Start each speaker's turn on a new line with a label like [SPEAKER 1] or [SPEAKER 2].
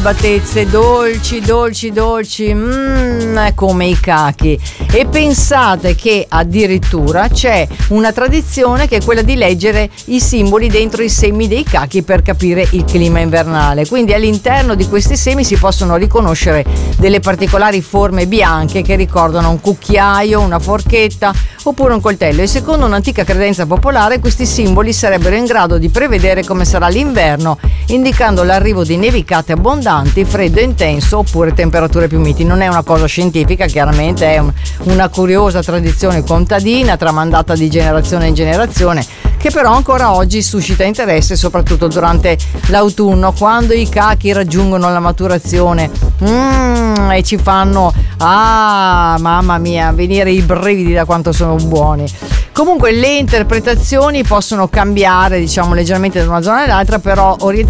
[SPEAKER 1] prelibatezze, dolci, come i cachi. E pensate che addirittura c'è una tradizione che è quella di leggere i simboli dentro i semi dei cachi per capire il clima invernale. Quindi all'interno di questi semi si possono riconoscere delle particolari forme bianche che ricordano un cucchiaio, una forchetta oppure un coltello, e secondo un'antica credenza popolare questi simboli sarebbero in grado di prevedere come sarà l'inverno, indicando l'arrivo di nevicate abbondanti, freddo intenso oppure temperature più miti. Non è una cosa scientifica, chiaramente è una curiosa tradizione contadina tramandata di generazione in generazione, che però ancora oggi suscita interesse soprattutto durante l'autunno, quando i cachi raggiungono la maturazione e ci fanno, mamma mia, venire i brividi da quanto sono buoni. Comunque le interpretazioni possono cambiare, diciamo, leggermente da una zona all'altra, però orientate